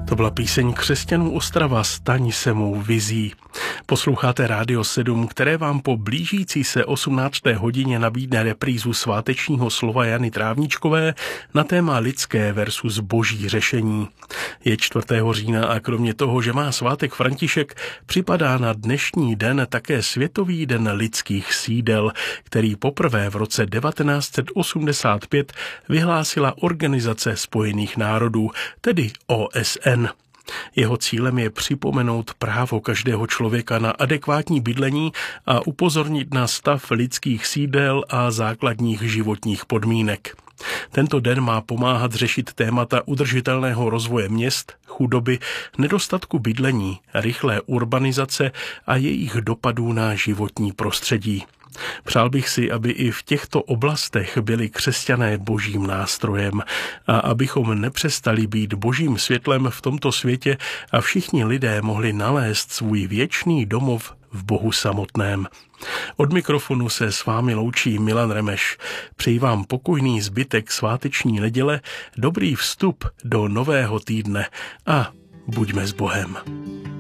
To byla píseň křesťanů Ostrava Staň se mou vizí. Posloucháte Rádio 7, které vám po blížící se 18. hodině nabídne reprízu svátečního slova Jany Trávničkové na téma lidské versus boží řešení. Je 4. října a kromě toho, že má svátek František, připadá na dnešní den také Světový den lidských sídel, který poprvé v roce 1985 vyhlásila Organizace spojených národů, tedy OSN. Jeho cílem je připomenout právo každého člověka na adekvátní bydlení a upozornit na stav lidských sídel a základních životních podmínek. Tento den má pomáhat řešit témata udržitelného rozvoje měst, chudoby, nedostatku bydlení, rychlé urbanizace a jejich dopadů na životní prostředí. Přál bych si, aby i v těchto oblastech byli křesťané božím nástrojem a abychom nepřestali být božím světlem v tomto světě a všichni lidé mohli nalézt svůj věčný domov v Bohu samotném. Od mikrofonu se s vámi loučí Milan Remeš. Přeji vám pokojný zbytek sváteční neděle, dobrý vstup do nového týdne a buďme s Bohem.